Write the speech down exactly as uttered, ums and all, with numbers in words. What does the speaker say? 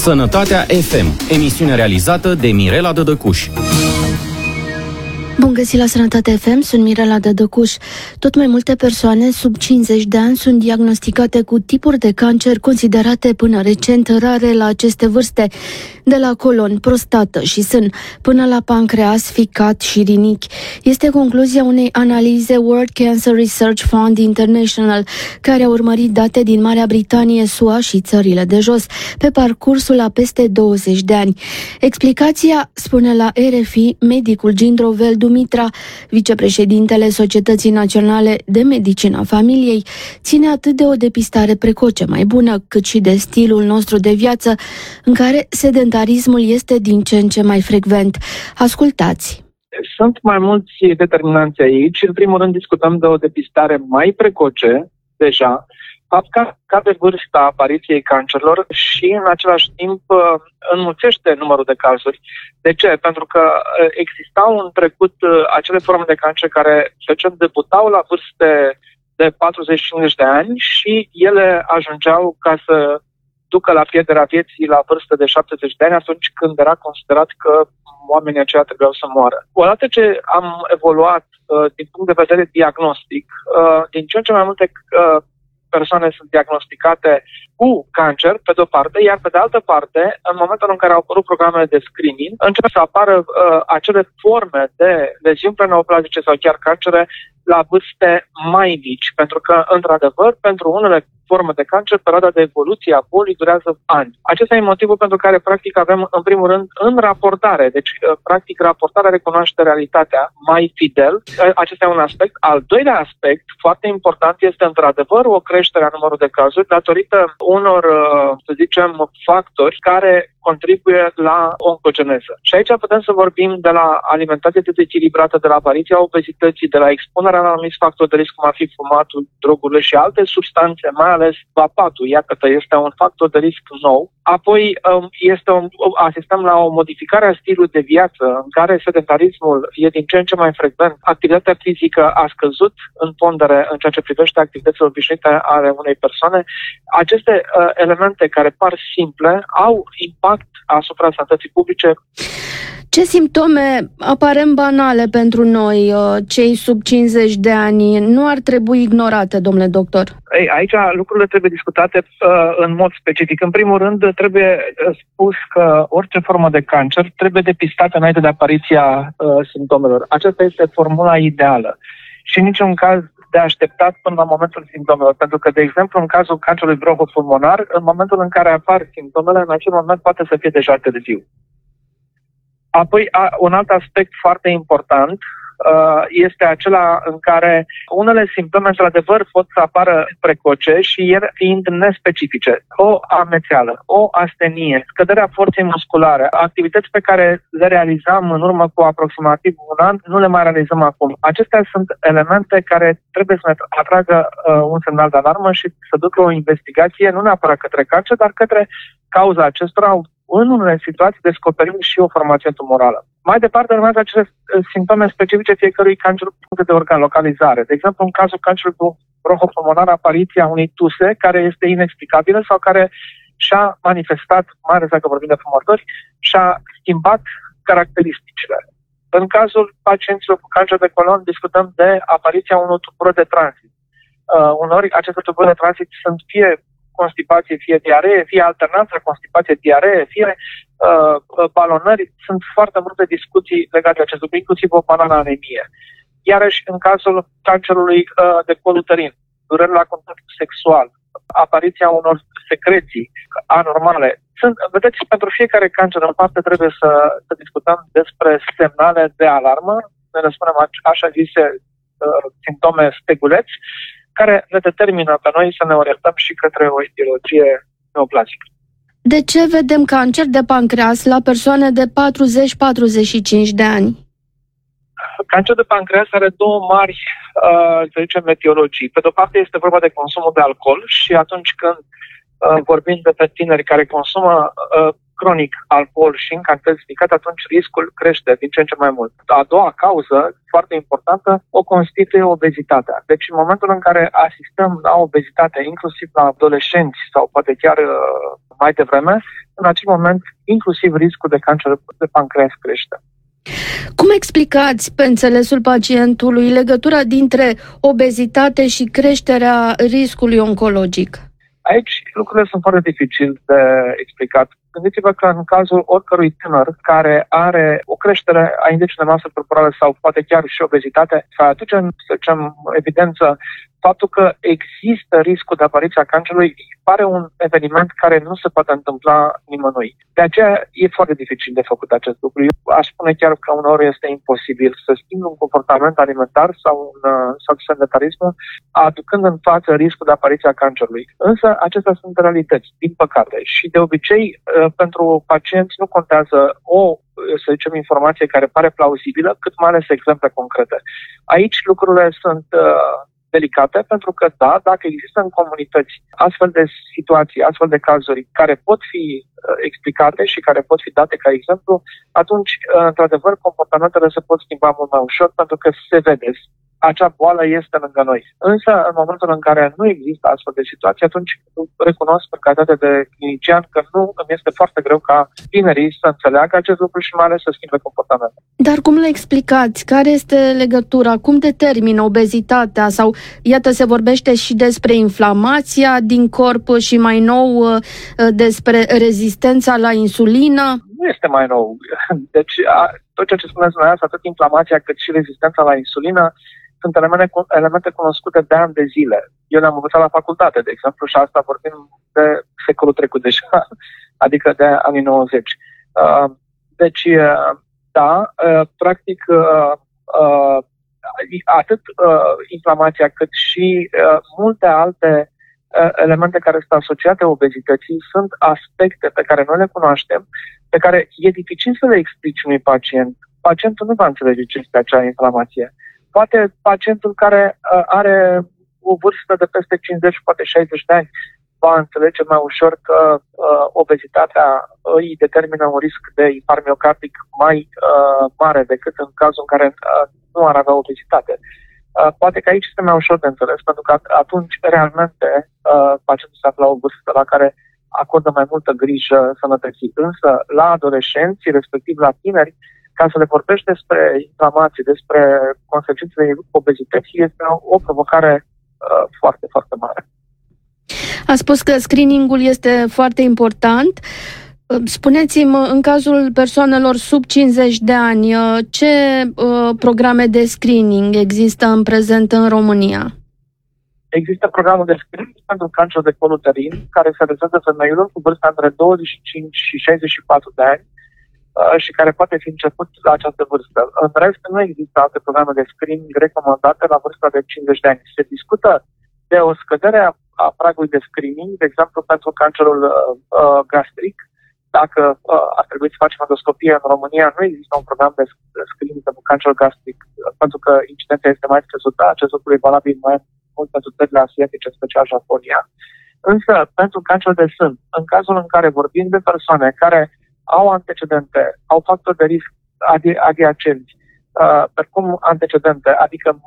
Sănătatea F M, emisiune realizată de Mirela Dădăcuș. Bun găsit la Sănătate F M, sunt Mirela Dădăcuș. Tot mai multe persoane sub cincizeci de ani sunt diagnosticate cu tipuri de cancer considerate până recent rare la aceste vârste, de la colon, prostată și sân, până la pancreas, ficat și rinichi. Este concluzia unei analize World Cancer Research Fund International, care a urmărit date din Marea Britanie, S U A și țările de jos, pe parcursul a peste douăzeci de ani. Explicația, spune la R F I medicul Gindrovel Dumitra, vicepreședintele Societății Naționale de Medicină Familiei, ține atât de o depistare precoce mai bună, cât și de stilul nostru de viață, în care sedentarismul este din ce în ce mai frecvent. Ascultați! Sunt mai mulți determinanți aici. În primul rând discutăm de o depistare mai precoce, deja, fapt că de vârsta apariției cancerelor și în același timp înmulțește numărul de cazuri. De ce? Pentru că existau în trecut acele forme de cancer care, să zicem, debutau la vârste de patruzeci cincizeci de ani și ele ajungeau ca să ducă la pierderea vieții la vârstă de șaptezeci de ani, atunci când era considerat că oamenii aceia trebuiau să moară. Odată ce am evoluat uh, din punct de vedere diagnostic, uh, din ce în ce mai multe uh, persoane sunt diagnosticate cu cancer, pe de-o parte, iar pe de altă parte, în momentul în care au apărut programele de screening, încep să apară uh, acele forme de leziuni preneoplazice sau chiar cancere la vârste mai mici, pentru că, într-adevăr, pentru unele forme de cancer, perioada de evoluție a bolii durează ani. Acesta e motivul pentru care, practic, avem, în primul rând, în raportare, deci, practic, raportarea recunoaște realitatea mai fidel. Acesta e un aspect. Al doilea aspect, foarte important, este, într-adevăr, o creștere a numărului de cazuri datorită unor, să zicem, factori care contribuie la oncogeneză. Și aici putem să vorbim de la alimentație dezechilibrată, de la apariția obezității, de la expunerea la anumiți factori de risc, cum ar fi fumatul, drogurile și alte substanțe, mai ales vapatul, iată, este un factor de risc nou. Apoi este o, asistăm la o modificare a stilului de viață în care sedentarismul e din ce în ce mai frecvent. Activitatea fizică a scăzut în pondere în ceea ce privește activitățile obișnuite ale unei persoane. Aceste uh, elemente care par simple au impact asupra sănătății publice. Ce simptome aparent banale pentru noi, cei sub cincizeci de ani, nu ar trebui ignorate, domnule doctor? Ei, aici lucrurile trebuie discutate uh, în mod specific. În primul rând, trebuie spus că orice formă de cancer trebuie depistată înainte de apariția uh, simptomelor. Aceasta este formula ideală. Și în niciun caz de așteptat până la momentul simptomelor. Pentru că, de exemplu, în cazul cancerului bronhopulmonar, în momentul în care apar simptomele, în acel moment poate să fie deja târziu. Apoi, un alt aspect foarte important uh, este acela în care unele simptome, într-adevăr, pot să apară precoce și ele fiind nespecifice. O amețeală, o astenie, scăderea forței musculare, activități pe care le realizam în urmă cu aproximativ un an, nu le mai realizăm acum. Acestea sunt elemente care trebuie să ne atragă uh, un semnal de alarmă și să ducă o investigație, nu neapărat către cancer, dar către cauza acestora. În unele situații descoperim și o formație tumorală. Mai departe, urmează acele simptome specifice fiecărui cancer puncte de organ, localizare. De exemplu, în cazul cancerului bronhopulmonar, apariția unei tuse care este inexplicabilă sau care și-a manifestat, mai ales dacă vorbim de fumători, și-a schimbat caracteristicile. În cazul pacienților cu cancer de colon, discutăm de apariția unor tulburări de tranzit. Uh, unori, aceste tulburări de tranzit sunt fie constipație, fie diaree, fie alternanța constipație-diaree, fie uh, balonări. Sunt foarte multe discuții legate de acest lucru, inclusiv o banală anemie. Iarăși, în cazul cancerului uh, de col uterin, dureri la contact sexual, apariția unor secreții anormale. Sunt, vedeți, pentru fiecare cancer în parte trebuie să, să discutăm despre semnale de alarmă, ne le spunem așa zise uh, simptome steguleți, care ne determină pe noi să ne orientăm și către o etiologie neoplazică. De ce vedem cancer de pancreas la persoane de patruzeci patruzeci și cinci de ani? Cancer de pancreas are două mari, uh, să zicem, etiologii. Pe de o parte este vorba de consumul de alcool și atunci când uh, vorbim de pe tineri care consumă uh, cronic alcool și în cantități ridicate, atunci riscul crește din ce în ce mai mult. A doua cauză, foarte importantă, o constituie obezitatea. Deci în momentul în care asistăm la obezitate, inclusiv la adolescenți sau poate chiar mai devreme, în acel moment inclusiv riscul de cancer de pancreas crește. Cum explicați, pe înțelesul pacientului, legătura dintre obezitate și creșterea riscului oncologic? Aici lucrurile sunt foarte dificil de explicat. Gândiți-vă că în cazul oricărui tânăr care are o creștere a indexului de masă corporală sau poate chiar și obezitate, să aducem, să zicem, evidență faptul că există riscul de apariție a cancerului pare un eveniment care nu se poate întâmpla nimănui. De aceea e foarte dificil de făcut acest lucru. Eu aș spune chiar că uneori este imposibil să schimbi un comportament alimentar sau un sau sedentarism, aducând în față riscul de apariție a cancerului. Însă acestea sunt realități, din păcate. Și de obicei, pentru pacienți nu contează o, să zicem, informație care pare plauzibilă, cât mai ales exemple concrete. Aici lucrurile sunt delicate, pentru că, da, dacă există în comunități astfel de situații, astfel de cazuri care pot fi uh, explicate și care pot fi date ca exemplu, atunci, uh, într-adevăr, comportamentele se pot schimba mult mai ușor, pentru că se vede. Acea boală este lângă noi. Însă, în momentul în care nu există astfel de situații, atunci recunosc în calitate de clinician că nu îmi este foarte greu ca tinerii să înțeleagă acest lucru și mai ales să schimbe comportamentul. Dar cum le explicați? Care este legătura? Cum determină obezitatea? Sau, iată, se vorbește și despre inflamația din corp și mai nou despre rezistența la insulină? Nu este mai nou. Deci, tot ceea ce spuneți dumneavoastră, atât inflamația cât și rezistența la insulină, sunt elemente, elemente cunoscute de ani de zile. Eu le-am învățat la facultate, de exemplu, și asta vorbim de secolul trecut deja, adică de anii nouăzeci. Deci, da, practic, atât inflamația cât și multe alte elemente care sunt asociate obezității sunt aspecte pe care noi le cunoaștem, pe care e dificil să le explici unui pacient. Pacientul nu va înțelege ce este acea inflamație. Poate pacientul care uh, are o vârstă de peste cincizeci, poate șaizeci de ani, va înțelege mai ușor că uh, obezitatea îi determină un risc de infarct miocardic mai uh, mare decât în cazul în care uh, nu ar avea obezitate. Uh, poate că aici este mai ușor de înțeles, pentru că atunci realmente uh, pacientul se află la o vârstă la care acordă mai multă grijă sănătății. Însă la adolescenți, respectiv la tineri, ca să le vorbești despre inflamație, despre consecințele obezității, este o, o provocare uh, foarte, foarte mare. A spus că screeningul este foarte important. Spuneți-mi, în cazul persoanelor sub cincizeci de ani, ce uh, programe de screening există în prezent în România? Există programul de screening pentru cancer de col uterin, care se adresează femeilor cu vârsta între douăzeci și cinci și șaizeci și patru de ani uh, și care poate fi început la această vârstă. În rest, nu există alte programe de screening recomandate la vârsta de cincizeci de ani. Se discută de o scădere a, a pragului de screening, de exemplu pentru cancerul uh, uh, gastric. Dacă uh, ar trebui să facem endoscopie în România, nu există un program de screening pentru cancerul gastric, uh, pentru că incidența este mai scăzută. Acest lucru e valabil mai mult pentru țările asiatice, în special Japonia. Însă, pentru cancer de sân, în cazul în care vorbim de persoane care au antecedente, au factori de risc adi- adiacenți, uh, precum antecedente, adică